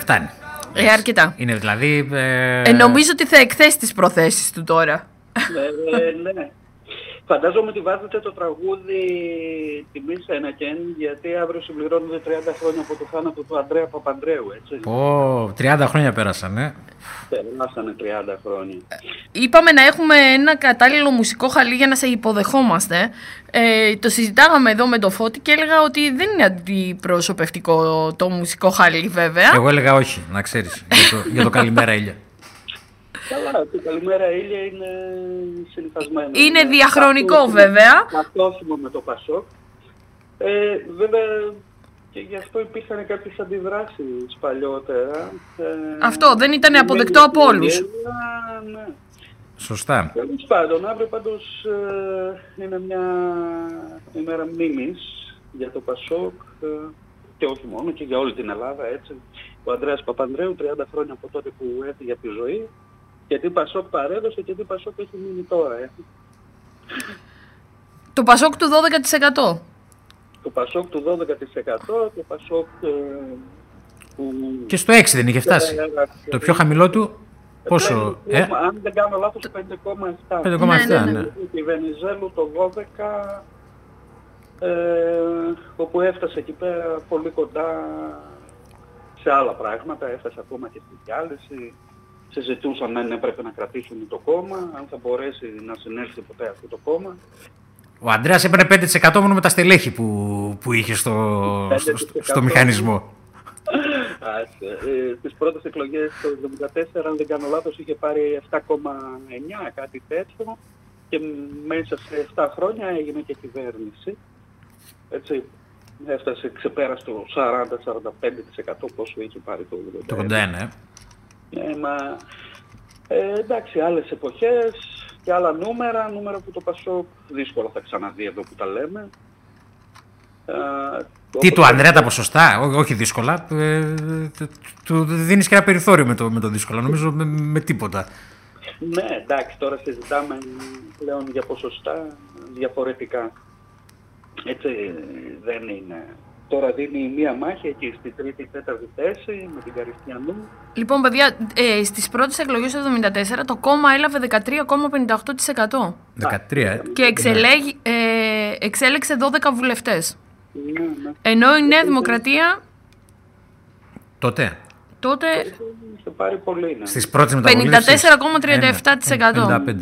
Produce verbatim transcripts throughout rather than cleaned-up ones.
φτάνει. Ε, αρκετά. Είναι δηλαδή. Ε... Ε, νομίζω ότι θα εκθέσει τις προθέσεις του τώρα. Ναι, ναι. Φαντάζομαι ότι βάζετε το τραγούδι τιμή σε ένα κεν, γιατί αύριο συμπληρώνονται τριάντα χρόνια από το θάνατο του Ανδρέα Παπανδρέου, έτσι. Πω, τριάντα χρόνια πέρασαν, ε. Περάσανε τριάντα χρόνια. Είπαμε να έχουμε ένα κατάλληλο μουσικό χαλί για να σε υποδεχόμαστε. Ε, το συζητάγαμε εδώ με το Φώτη και έλεγα ότι δεν είναι αντιπροσωπευτικό το μουσικό χαλί, βέβαια. Εγώ έλεγα όχι, να ξέρεις, για το, για το Καλημέρα Ήλια. Καλά, το Καλημέρα Ήλια είναι συνηθισμένο. Είναι διαχρονικό βέβαια. Ταυτόσιμο με το Πασόκ. Ε, βέβαια και γι' αυτό υπήρχαν κάποιες αντιδράσεις παλιότερα. Ε, αυτό δεν ήταν αποδεκτό από όλους. Ναι. Σωστά. Τέλος πάντων, αύριο πάντως ε, είναι μια ημέρα μνήμης για το Πασόκ ε, και όχι μόνο, και για όλη την Ελλάδα, έτσι. Ο Ανδρέας Παπανδρέου, τριάντα χρόνια από τότε που έφυγε από τη ζωή. Γιατί Πασόκ παρέδωσε και τι Πασόκ έχει μείνει τώρα. Ε. Το Πασόκ του δώδεκα τοις εκατό. Το Πασόκ του δώδεκα τοις εκατό, το Πασόκ ε, που... Και στο έξι δεν είχε φτάσει. Ε, το πιο χαμηλό του, πόσο... Ε, ε? Αν δεν κάνω λάθος, πέντε κόμμα επτά. πέντε κόμμα επτά, ναι, ναι. Η Βενιζέλου το δώδεκα, ε, όπου έφτασε εκεί πέρα πολύ κοντά σε άλλα πράγματα, έφτασε ακόμα και στη διάλυση. Συζητούσαν αν έπρεπε να κρατήσουν το κόμμα, αν θα μπορέσει να συνέλθει ποτέ αυτό το κόμμα. Ο Ανδρέας έπαιρνε πέντε τοις εκατό μόνο με τα στελέχη που, που είχε στο, στο, στο, στο μηχανισμό. Στις πρώτες εκλογές το εβδομήντα τέσσερα, αν δεν κάνω λάθος, είχε πάρει επτά κόμμα εννιά, κάτι τέτοιο, και μέσα σε επτά χρόνια έγινε και κυβέρνηση. Έτσι, έφτασε, ξεπέρασε το σαράντα με σαράντα πέντε τοις εκατό πόσο είχε πάρει το ογδόντα ένα. Το ογδόντα ένα, ε. Ε, μα, ε, εντάξει, άλλες εποχές και άλλα νούμερα, νούμερα που το Πασόκ δύσκολα θα ξαναδεί εδώ που τα λέμε. Ε, Τι, του Ανδρέα τα ποσοστά, Ό, όχι δύσκολα, ε, του δίνεις και ένα περιθώριο με το, με το δύσκολα, νομίζω με, με τίποτα. Ναι, εντάξει, τώρα συζητάμε πλέον για ποσοστά διαφορετικά. Έτσι δεν είναι. Τώρα δίνει μία μάχη εκεί στη τρίτη τέταρτη θέση με την Καριστιανού. Λοιπόν, παιδιά, ε, στις πρώτες εκλογές του εβδομήντα τέσσερα το κόμμα έλαβε δεκατρία κόμμα πενήντα οκτώ τοις εκατό. δεκατρία, ε. Και εξελέγει, ε, εξέλεξε δώδεκα βουλευτές. Ναι, ναι. Ενώ η Νέα Δημοκρατία Τότε. τότε Σε πάρει πολύ, ναι. Στις πρώτες μεταβολές. πενήντα τέσσερα κόμμα τριάντα επτά τοις εκατό. πενήντα πέντε.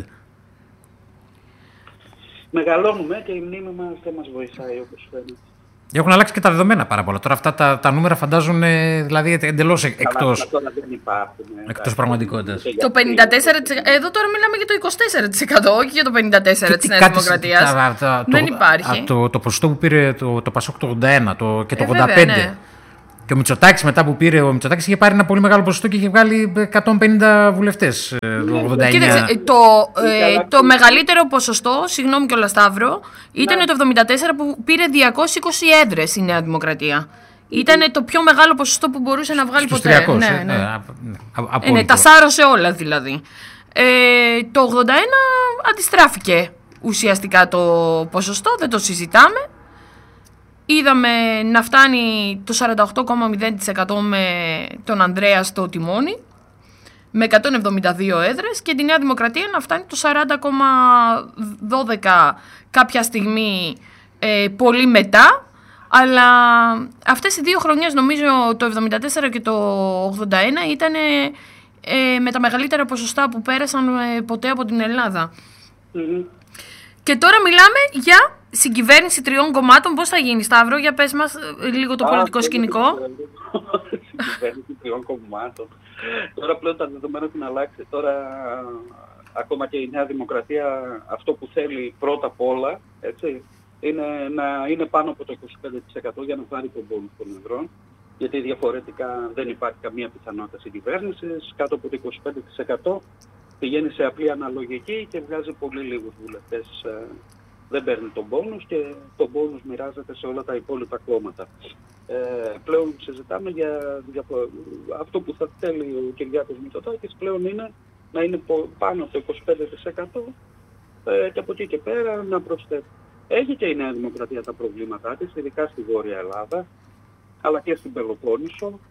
Μεγαλώνουμε και η μνήμη μας δεν μας βοηθάει, όπως φαίνεται. Έχουν αλλάξει και τα δεδομένα πάρα πολλά. Τώρα αυτά τα, τα νούμερα φαντάζουν ε, δηλαδή εντελώς εκτός, εκτός πραγματικότητας. Το πενήντα τέσσερα τοις εκατό, εδώ τώρα μιλάμε για το είκοσι τέσσερα τοις εκατό, όχι για το πενήντα τέσσερα τοις εκατό της Νέας Δημοκρατίας. Τα, τα, δεν το, υπάρχει. Α, το, το ποσοστό που πήρε το, το Πασόκ το ογδόντα ένα το, και το ε, ογδόντα πέντε. Βέβαια, ναι. Και ο Μητσοτάκης μετά που πήρε, ο Μητσοτάκης είχε πάρει ένα πολύ μεγάλο ποσοστό και είχε βγάλει εκατόν πενήντα βουλευτές το ογδόντα εννιά. Κοίταξε, το, ε, το μεγαλύτερο ποσοστό, συγγνώμη κιόλας Σταύρο, ήταν το εβδομήντα τέσσερα που πήρε διακόσιες είκοσι έδρες η Νέα Δημοκρατία. Ήταν το πιο μεγάλο ποσοστό που μπορούσε να βγάλει Στους ποτέ. τριακόσια, ναι, ναι. Ε, ε, ναι, τα σάρωσε όλα δηλαδή. Ε, το ογδόντα ένα αντιστράφηκε ουσιαστικά το ποσοστό, δεν το συζητάμε. Είδαμε να φτάνει το σαράντα οκτώ κόμμα μηδέν τοις εκατό με τον Ανδρέα στο τιμόνι, με εκατόν εβδομήντα δύο έδρες, και τη Νέα Δημοκρατία να φτάνει το σαράντα κόμμα δώδεκα κάποια στιγμή ε, πολύ μετά. Αλλά αυτές οι δύο χρονιές, νομίζω το εβδομήντα τέσσερα και το ογδόντα ένα, ήταν ε, με τα μεγαλύτερα ποσοστά που πέρασαν ε, ποτέ από την Ελλάδα. Mm-hmm. Και τώρα μιλάμε για συγκυβέρνηση τριών κομμάτων. Πώς θα γίνει, Σταύρο, για πες μας λίγο το Α, πολιτικό σκηνικό. Συγκυβέρνηση τριών κομμάτων. Τώρα πλέον τα δεδομένα έχουν αλλάξει. Τώρα ακόμα και η Νέα Δημοκρατία αυτό που θέλει πρώτα απ' όλα, έτσι, είναι να είναι πάνω από το είκοσι πέντε τοις εκατό για να πάρει τον πόνους των εδρών. Γιατί διαφορετικά δεν υπάρχει καμία πιθανότητα συγκυβέρνησης. Κάτω από το είκοσι πέντε τοις εκατό πηγαίνει σε απλή αναλογική και βγάζει πολύ λίγους βουλευτές. Δεν παίρνει τον πόνους και τον πόνους μοιράζεται σε όλα τα υπόλοιπα κόμματα. Ε, πλέον συζητάμε για, για αυτό που θα θέλει ο Κυριάκος Μητσοτάκης πλέον είναι να είναι πάνω από το είκοσι πέντε τοις εκατό ε, και από εκεί και πέρα να προσθέτει. Έχει και η Νέα Δημοκρατία τα προβλήματά της, ειδικά στη Βόρεια Ελλάδα, αλλά και στην Πελοπόννησο.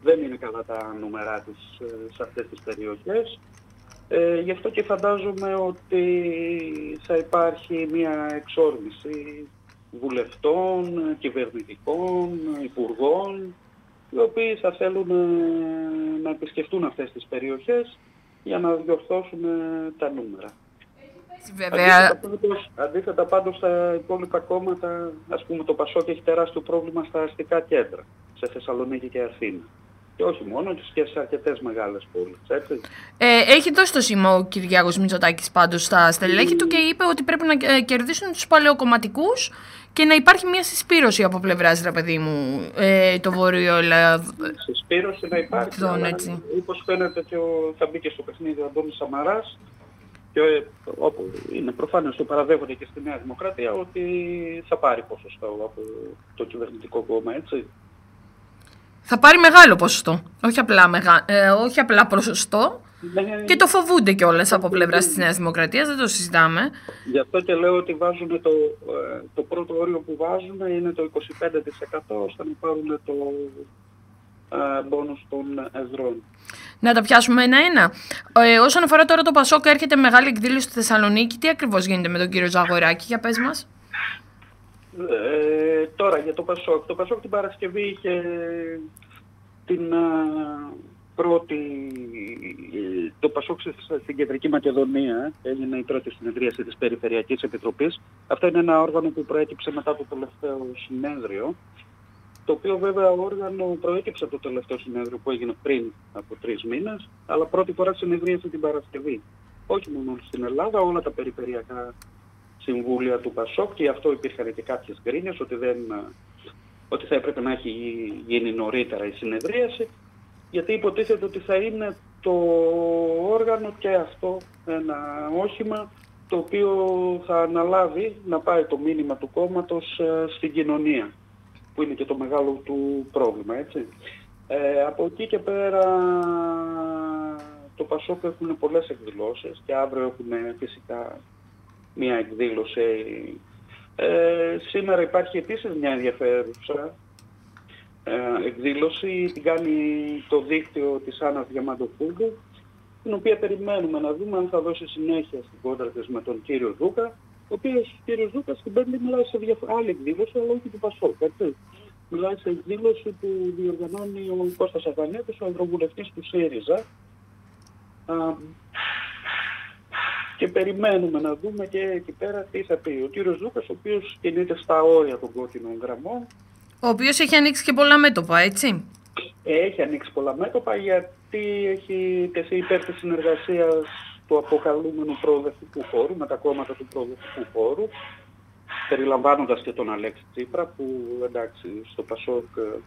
δεν είναι καλά τα νούμερά της σε αυτές τις περιοχές. Ε, γι' αυτό και φαντάζομαι ότι θα υπάρχει μια εξόρμηση βουλευτών, κυβερνητικών, υπουργών, οι οποίοι θα θέλουν να επισκεφτούν αυτές τις περιοχές για να διορθώσουν τα νούμερα. Βέβαια... Αντίθετα, πάντως, αντίθετα πάντως στα υπόλοιπα κόμματα, ας πούμε το Πασόκ έχει τεράστιο πρόβλημα στα αστικά κέντρα, σε Θεσσαλονίκη και Αθήνα. Και όχι μόνο, και σε αρκετές μεγάλες πόλεις, έτσι. Ε, έχει δώσει το σήμα ο Κυριάκος Μητσοτάκης πάντως στα στελέχη mm. του και είπε ότι πρέπει να κερδίσουν τους παλαιοκομματικούς και να υπάρχει μια συσπήρωση από πλευράς, ρε παιδί μου, ε, το Βόρειο Ελλάδα. Συσπήρωση να υπάρχει, Τον, αλλά έτσι. Όπως φαίνεται και ο, θα μπει και στο παιχνίδι ο Αντώνης Σαμαράς και ε, όπου είναι προφανώς το παραδέχονται και στη Νέα Δημοκρατία ότι θα πάρει ποσοστό από το κυβερνητικό κόμμα, έτσι. Θα πάρει μεγάλο ποσοστό, όχι απλά, μεγα... ε, όχι απλά ποσοστό ναι, και το φοβούνται κιόλας από πλευράς της Νέας Δημοκρατίας, δεν το συζητάμε. Γι' αυτό και λέω ότι βάζουν το, το πρώτο όριο που βάζουν είναι το είκοσι πέντε τοις εκατό ώστε να πάρουν το ε, μπόνους των εδρών. Να τα πιάσουμε ένα-ένα. Ε, όσον αφορά τώρα το Πασόκ, έρχεται μεγάλη εκδήλωση στη Θεσσαλονίκη. Τι ακριβώς γίνεται με τον κύριο Ζαγοράκη, για πες μας. Ε, τώρα για το Πασόκ. Το Πασόκ την Παρασκευή είχε την α, πρώτη... Το Πασόκ στην Κεντρική Μακεδονία έγινε η πρώτη συνεδρίαση της Περιφερειακής Επιτροπής. Αυτό είναι ένα όργανο που προέκυψε μετά το τελευταίο συνέδριο, το οποίο βέβαια όργανο προέκυψε από το τελευταίο συνέδριο που έγινε πριν από τρεις μήνες, αλλά πρώτη φορά συνεδρίασε την Παρασκευή. Όχι μόνο στην Ελλάδα, όλα τα περιφερειακά συμβούλια του Πασόκ, και γι' αυτό υπήρχαν και κάποιες γκρίνιες ότι, δεν, ότι θα έπρεπε να έχει γίνει νωρίτερα η συνεδρίαση, γιατί υποτίθεται ότι θα είναι το όργανο και αυτό ένα όχημα το οποίο θα αναλάβει να πάει το μήνυμα του κόμματος στην κοινωνία, που είναι και το μεγάλο του πρόβλημα, έτσι. Ε, από εκεί και πέρα το Πασόκ έχουν πολλές εκδηλώσεις και αύριο έχουμε φυσικά μια εκδήλωση. Ε, σήμερα υπάρχει επίσης μια ενδιαφέρουσα ε, εκδήλωση, την κάνει το δίκτυο της Άννας Διαμαντοφούγκου, την οποία περιμένουμε να δούμε αν θα δώσει συνέχεια στην κόντρα της με τον κύριο Δούκα, ο οποίος ο κύριος Δούκας στην Πέμπτη μιλάει σε διαφο- άλλη εκδήλωση, αλλά όχι του Πασόκ, έτσι. Μιλάει σε εκδήλωση που διοργανώνει ο Κώστας Αβανέτης, ο ευρωβουλευτής του ΣΥΡΙΖΑ. Α, και περιμένουμε να δούμε και εκεί πέρα τι θα πει ο κύριος Δούκας, ο οποίος κινείται στα όρια των κόκκινων γραμμών. Ο οποίος έχει ανοίξει και πολλά μέτωπα, έτσι. Έχει ανοίξει πολλά μέτωπα γιατί έχει τεθεί υπέρ της συνεργασίας του αποκαλούμενου προοδευτικού χώρου με τα κόμματα του προοδευτικού χώρου, περιλαμβάνοντας και τον Αλέξη Τσίπρα, που εντάξει στο Πασόκ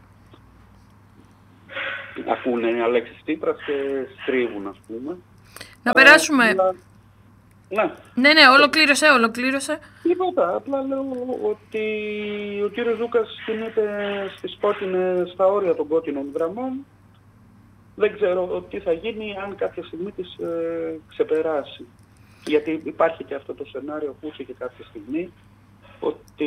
ε, ακούνε Αλέξης Τσίπρας και στρίβουν, ας πούμε. Να περάσουμε... Αλλά... Ναι. ναι, ναι, ολοκλήρωσε, ολοκλήρωσε. Τίποτα, απλά λέω ότι ο κύριος Δούκας κινείται στις κόκκινες, στα όρια των κόκκινων γραμμών. Δεν ξέρω τι θα γίνει αν κάποια στιγμή της ε, ξεπεράσει. Γιατί υπάρχει και αυτό το σενάριο, ακούσε και κάποια στιγμή, ότι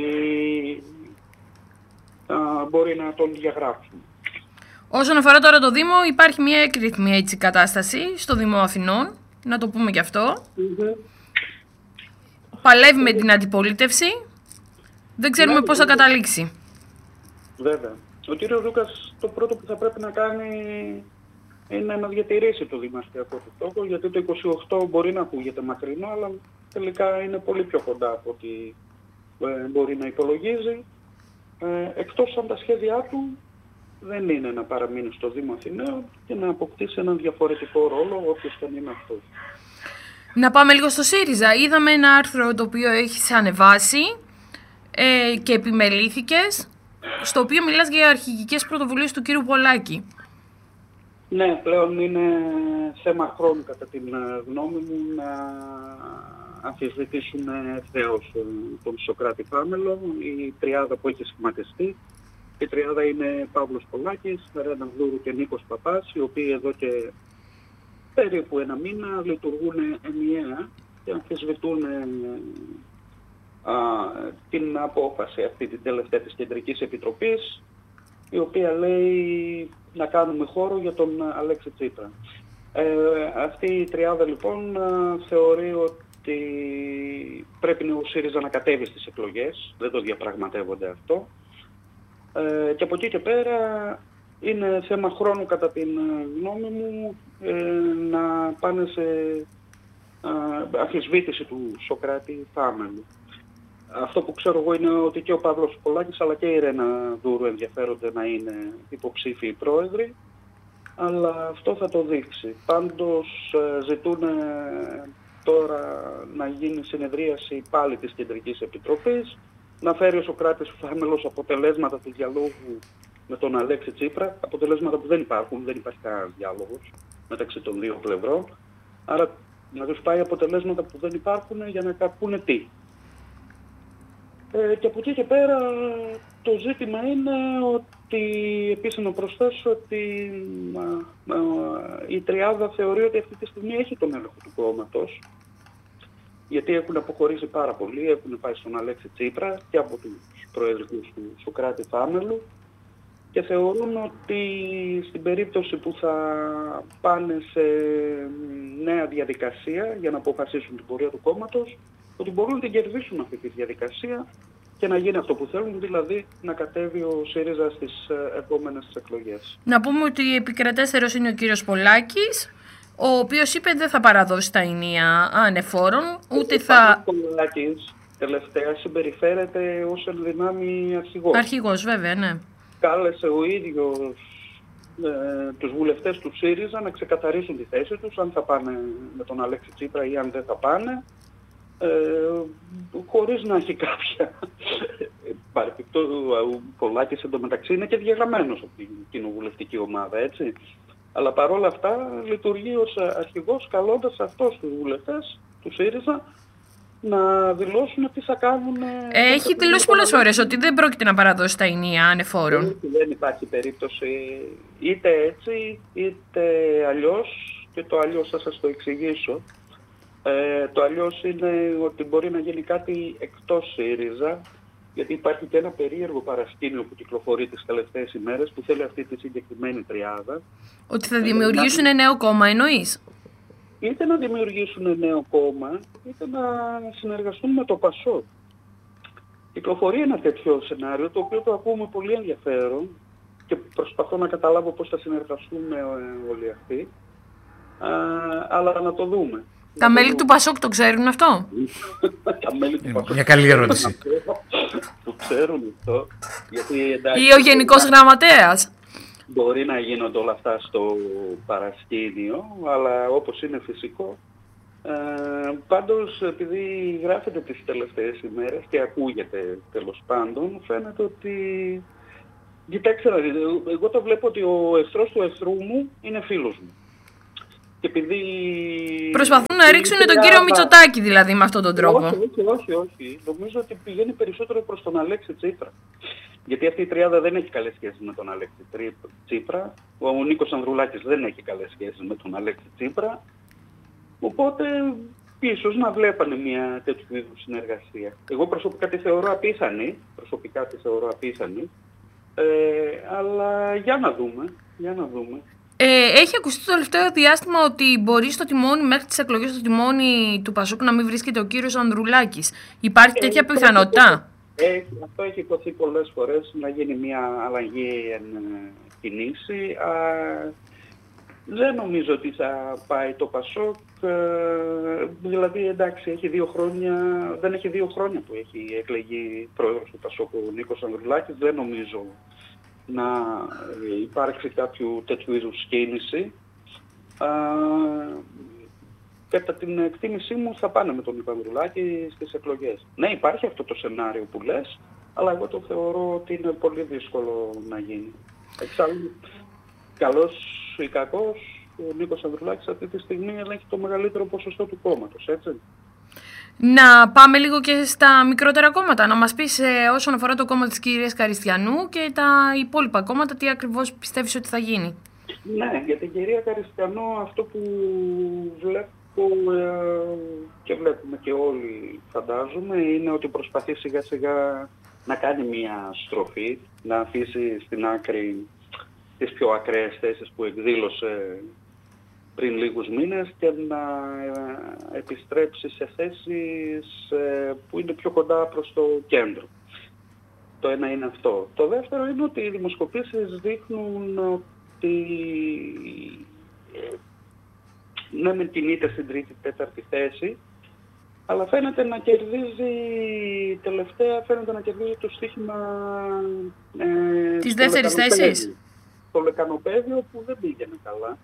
α, μπορεί να τον διαγράψουν. Όσον αφορά τώρα το Δήμο, υπάρχει μια έκρηθμη έτσι κατάσταση στο Δήμο Αθηνών, να το πούμε και αυτό. Mm-hmm. Παλεύει με την αντιπολίτευση, δεν ξέρουμε ναι, πώς θα καταλήξει. Βέβαια. Ο κύριος Δούκας το πρώτο που θα πρέπει να κάνει είναι να διατηρήσει το δημαρχιακό του στόχο, γιατί το είκοσι οκτώ μπορεί να ακούγεται μακρινό, αλλά τελικά είναι πολύ πιο κοντά από ό,τι ε, μπορεί να υπολογίζει. Ε, εκτός αν τα σχέδιά του δεν είναι να παραμείνει στο Δήμο Αθηναίων και να αποκτήσει έναν διαφορετικό ρόλο, όποιος και αν είναι αυτός. Να πάμε λίγο στο ΣΥΡΙΖΑ. Είδαμε ένα άρθρο το οποίο έχεις ανεβάσει ε, και επιμελήθηκες, στο οποίο μιλάς για αρχηγικές πρωτοβουλίες του κύριου Πολάκη. Ναι, πλέον είναι θέμα χρόνου κατά την γνώμη μου να αμφισβητήσουν ευθέως τον Σωκράτη Φάμελο, η τριάδα που έχει σχηματιστεί. Η τριάδα είναι Παύλος Πολάκης, Ρένα Βλούρου και Νίκος Παπάς, οι οποίοι εδώ και περίπου ένα μήνα λειτουργούν ενιαία και αμφισβητούν α, την απόφαση αυτή την τελευταία της Κεντρικής Επιτροπής, η οποία λέει να κάνουμε χώρο για τον Αλέξη Τσίπρα. Ε, αυτή η τριάδα λοιπόν θεωρεί ότι πρέπει ο ΣΥΡΙΖΑ να κατέβει στις εκλογές, δεν το διαπραγματεύονται αυτό. Ε, και από εκεί και πέρα είναι θέμα χρόνου κατά την γνώμη μου ε, να πάνε σε ε, αμφισβήτηση του Σωκράτη Θάμελου. Αυτό που ξέρω εγώ είναι ότι και ο Παύλος Πολάκης αλλά και η Ρένα Δούρου ενδιαφέρονται να είναι υποψήφιοι πρόεδροι, αλλά αυτό θα το δείξει. Πάντως ζητούν τώρα να γίνει συνεδρίαση πάλι της Κεντρικής Επιτροπής, να φέρει ο Σωκράτης Θάμελος αποτελέσματα του διαλόγου με τον Αλέξη Τσίπρα, αποτελέσματα που δεν υπάρχουν, δεν υπάρχει κανένα διάλογος μεταξύ των δύο πλευρών, άρα να τους πάει αποτελέσματα που δεν υπάρχουν για να πούνε τι. Ε, και από εκεί και πέρα το ζήτημα είναι ότι, επίσης να προσθέσω ότι α, α, η Τριάδα θεωρεί ότι αυτή τη στιγμή έχει τον έλεγχο του κόμματος, γιατί έχουν αποχωρήσει πάρα πολύ, έχουν πάει στον Αλέξη Τσίπρα και από τους προεδρικούς του Σωκράτη Θάμελου και θεωρούν ότι στην περίπτωση που θα πάνε σε νέα διαδικασία για να αποφασίσουν την πορεία του κόμματος, ότι μπορούν να την κερδίσουν αυτή τη διαδικασία και να γίνει αυτό που θέλουν, δηλαδή να κατέβει ο ΣΥΡΙΖΑ στις επόμενες εκλογές. Να πούμε ότι επικρατέστερος είναι ο κύριος Πολάκης, ο οποίος είπε δεν θα παραδώσει τα ενία ανεφόρων, ούτε ο θα... Ο Πολάκης τελευταία συμπεριφέρεται ως ενδυνάμει αρχηγός. Αρχηγός, βέβαια, ναι. Κάλεσε ο ίδιος ε, τους βουλευτές του ΣΥΡΙΖΑ να ξεκαθαρίσουν τη θέση τους, αν θα πάνε με τον Αλέξη Τσίπρα ή αν δεν θα πάνε, ε, χωρίς να έχει κάποια παρεπιπτώ. Ο Πολάκης εντωμεταξύ είναι και διαγραμμένος από την κοινοβουλευτική ομάδα, έτσι. Αλλά παρόλα αυτά λειτουργεί ως αρχηγός, καλώντας αυτός τους βουλευτές του ΣΥΡΙΖΑ να δηλώσουν τι θα κάνουν. Έχει δηλώσει πολλές φορές ότι δεν πρόκειται να παραδώσει τα ενία ανεφόρων. Δεν υπάρχει περίπτωση είτε έτσι είτε αλλιώς, και το αλλιώς θα σας το εξηγήσω. Ε, το αλλιώς είναι ότι μπορεί να γίνει κάτι εκτός ΣΥΡΙΖΑ, γιατί υπάρχει και ένα περίεργο παρασκήνιο που κυκλοφορεί τις τελευταίες ημέρες που θέλει αυτή τη συγκεκριμένη τριάδα. Ότι θα δημιουργήσουν ε, νέο κόμμα, εννοείς? Είτε να δημιουργήσουν νέο κόμμα, είτε να συνεργαστούν με το ΠΑΣΟΚ. Κυκλοφορεί ένα τέτοιο σενάριο, το οποίο το ακούμε πολύ ενδιαφέρον και προσπαθώ να καταλάβω πώς θα συνεργαστούμε όλοι αυτοί, α, αλλά να το δούμε. Τα μέλη του ΠΑΣΟΚ το ξέρουν αυτό? Τα μέλη του ΠΑΣΟΚ. Μια καλή ερώτηση. Το ξέρουν αυτό. Γιατί, εντάξει, ή ο Γενικός Γραμματέας. Μπορεί να γίνονται όλα αυτά στο παρασκήνιο, αλλά όπως είναι φυσικό. Ε, πάντως, επειδή γράφεται τις τελευταίες ημέρες και ακούγεται τέλος πάντων, φαίνεται ότι... Κοιτάξτε να δείτε, εγώ το βλέπω ότι ο εχθρός του εχθρού μου είναι φίλος μου. Και επειδή... Προσπαθούν να ρίξουν τον κύριο Μητσοτάκη δηλαδή με αυτόν τον τρόπο. Όχι, όχι, όχι, όχι. Νομίζω ότι πηγαίνει περισσότερο προς τον Αλέξη Τσίπρα. Γιατί αυτή η τριάδα δεν έχει καλές σχέσεις με τον Αλέξη Τσίπρα. Ο Νίκος Ανδρουλάκης δεν έχει καλές σχέσεις με τον Αλέξη Τσίπρα. Οπότε ίσως να βλέπανε μια τέτοιου είδους συνεργασία. Εγώ προσωπικά τη θεωρώ απίθανη. Προσωπικά τη θεωρώ απίθανη. Ε, αλλά για να δούμε. Για να δούμε. Ε, έχει ακουστεί το τελευταίο διάστημα ότι μπορεί στο τιμόνι, μέχρι τις εκλογές στο τιμόνι του Πασόκ να μην βρίσκεται ο κύριος Ανδρουλάκης. Υπάρχει ε, τέτοια πιθανότητα? Ε, αυτό έχει υποθεί πολλές φορές, να γίνει μια αλλαγή εν κινήσει. Α, δεν νομίζω ότι θα πάει το Πασόκ. Ε, δηλαδή, εντάξει, έχει δύο χρόνια, δεν έχει δύο χρόνια που έχει εκλεγεί πρόεδρος του Πασόκ ο Νίκος Ανδρουλάκης. Δεν νομίζω να υπάρξει κάποιο τέτοιου είδους κίνηση. Α, κατά την εκτίμησή μου θα πάνε με τον Νίκο Ανδρουλάκη στις εκλογές. Ναι, υπάρχει αυτό το σενάριο που λες, αλλά εγώ το θεωρώ ότι είναι πολύ δύσκολο να γίνει. Εξάλλου, καλός ή κακός, ο Νίκος Ανδρουλάκης αυτή τη στιγμή ελέγχει το μεγαλύτερο ποσοστό του κόμματος, έτσι. Να πάμε λίγο και στα μικρότερα κόμματα. Να μας πεις ε, όσον αφορά το κόμμα της κυρίας Καριστιανού και τα υπόλοιπα κόμματα, τι ακριβώς πιστεύεις ότι θα γίνει? Ναι, για την κυρία Καριστιανού αυτό που βλέπω ε, και βλέπουμε και όλοι φαντάζομαι είναι ότι προσπαθεί σιγά σιγά να κάνει μια στροφή, να αφήσει στην άκρη τις πιο ακραίες θέσεις που εκδήλωσε πριν λίγους μήνες και να επιστρέψει σε θέσεις που είναι πιο κοντά προς το κέντρο. Το ένα είναι αυτό. Το δεύτερο είναι ότι οι δημοσκοπήσεις δείχνουν ότι ναι μεν κινείται στην τρίτη, τέταρτη θέση, αλλά φαίνεται να κερδίζει, τελευταία φαίνεται να κερδίζει το στοίχημα ε, της δεύτερης θέσης. Το λεκανοπαίδιο που δεν πήγαινε καλά.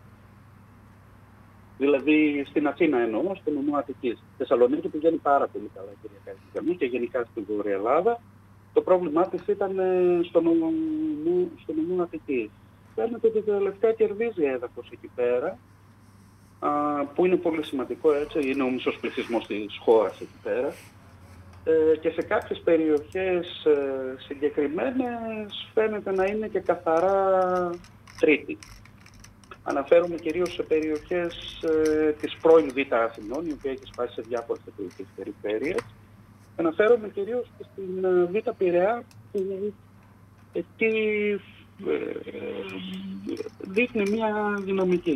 Δηλαδή στην Αθήνα εννοώ, στο νομό Αττικής. Στη Θεσσαλονίκη πηγαίνει πάρα πολύ καλά η κυρία Καριστιανού και γενικά στην Βόρεια Ελλάδα. Το πρόβλημά της ήταν στο νομό, στο νομό Αττικής. Φαίνεται ότι τελευταία κερδίζει έδαφος εκεί πέρα, α, που είναι πολύ σημαντικό, έτσι, είναι ο μισός πληθυσμός της χώρας εκεί πέρα. Ε, και σε κάποιες περιοχές ε, συγκεκριμένες φαίνεται να είναι και καθαρά τρίτη. Αναφέρομαι κυρίως σε περιοχές ε, της πρώην Β' Αθηνών, η οποία έχει σπάσει σε διάφορες εκλογικές περιφέρειες. Αναφέρομαι κυρίως και στην ε, Β' Πειραιά, που εκεί ε, δείχνει μια δυναμική.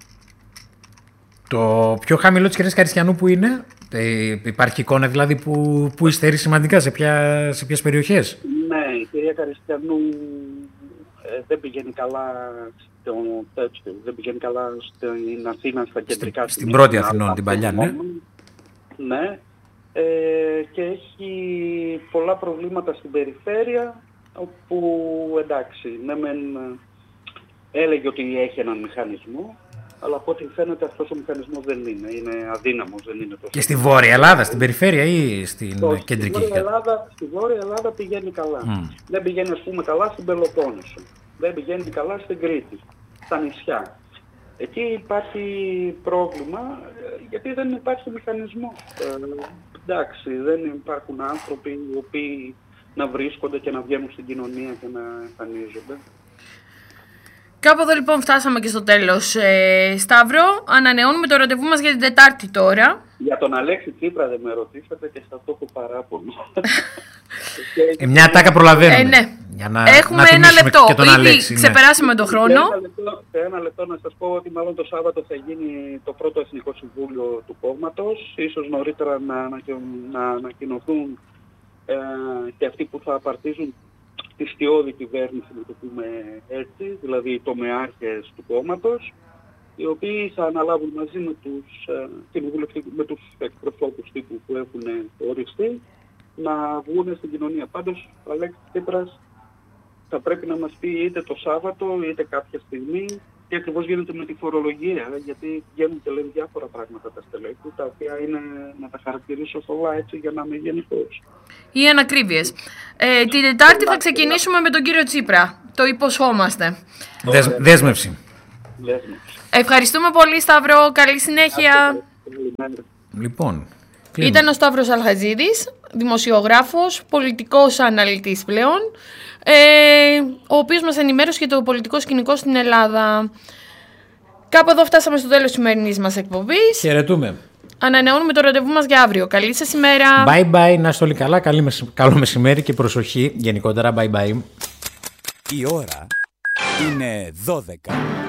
Το πιο χαμηλό της κυρίας Καριστιανού που είναι, ε, υπάρχει εικόνα δηλαδή που, που υστερεί σημαντικά, σε, ποια, σε ποιες περιοχές? Ναι, η κυρία Καριστιανού ε, δεν πηγαίνει καλά στο τέτοιο, δεν πηγαίνει καλά στην Αθήνα, στα κεντρικά. Στην, στην πρώτη Αθηνών, την παλιά, ναι. Ναι, ε, και έχει πολλά προβλήματα στην περιφέρεια, όπου εντάξει, ναι μεν έλεγε ότι έχει έναν μηχανισμό, αλλά από ό,τι φαίνεται αυτός ο μηχανισμός δεν είναι, είναι αδύναμος, δεν είναι τόσο. Και στη Βόρεια Ελλάδα, στην περιφέρεια ή στην το, κεντρική? Στη Βόρεια Ελλάδα, στη Βόρεια Ελλάδα πηγαίνει καλά. Mm. Δεν πηγαίνει, ας πούμε, καλά στην Πελοπόννησο. Δεν πηγαίνει καλά στην Κρήτη, στα νησιά. Εκεί υπάρχει πρόβλημα, γιατί δεν υπάρχει μηχανισμός. Ε, εντάξει, δεν υπάρχουν άνθρωποι οι οποίοι να βρίσκονται και να βγαίνουν στην κοινωνία και να εμφανίζονται. Κάπου εδώ λοιπόν φτάσαμε και στο τέλος. Ε, Σταύρο, ανανεώνουμε το ραντεβού μας για την Τετάρτη τώρα. Για τον Αλέξη Τσίπρα δεν με ρωτήσατε και σας το έχω παράπονο. ε, μια τάκα προλαβαίνουμε. Ε, ναι. Για να, έχουμε να ένα λεπτό. Και τον Ήδη Αλέξη, ξεπεράσαμε ναι. τον χρόνο. Σε ένα, λεπτό, σε ένα λεπτό να σας πω ότι μάλλον το Σάββατο θα γίνει το πρώτο Εθνικό Συμβούλιο του κόμματος. Ίσως νωρίτερα να, να ανακοινωθούν ε, και αυτοί που θα απαρτίζουν τη στιώδη κυβέρνηση, να το πούμε έτσι, δηλαδή οι τομεάρχες του κόμματος, οι οποίοι θα αναλάβουν μαζί με τους, ε, με τους εκπροσώπους τύπου που έχουν οριστεί να βγουν στην κοινωνία. Πάντως ο Αλέξης Τσίπρας θα πρέπει να μας πει είτε το Σάββατο είτε κάποια στιγμή τι ακριβώς γίνεται με τη φορολογία, γιατί βγαίνουν και λένε διάφορα πράγματα τα στελέχη, τα οποία είναι, να τα χαρακτηρίσω θολά έτσι για να είμαι γενικός. Ή ανακρίβειες. Ε, την Τετάρτη θα ξεκινήσουμε με τον κύριο Τσίπρα. Το υποσχόμαστε. Δεσ, δέσμευση. Δέσμευση. Ευχαριστούμε πολύ, Σταύρο. Καλή συνέχεια. Λοιπόν, ήταν ο Σταύρος Αλχατζίδης, δημοσιογράφος, πολιτικός αναλυτής πλέον, ε, ο οποίος μας ενημέρωσε για το πολιτικό σκηνικό στην Ελλάδα. Κάπου εδώ φτάσαμε στο τέλος της σημερινής μας εκπομπής. Χαιρετούμε. Ανανεώνουμε το ραντεβού μας για αύριο. Καλή σας ημέρα. Bye bye, να είστε όλοι καλά. Καλό μεσημέρι και προσοχή γενικότερα. Bye bye. Η ώρα είναι δώδεκα.